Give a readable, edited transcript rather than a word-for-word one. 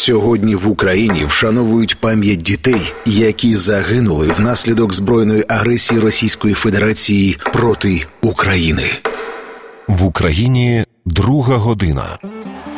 Сьогодні в Україні вшановують пам'ять дітей, які загинули внаслідок збройної агресії Російської Федерації проти України. В Україні 2 година.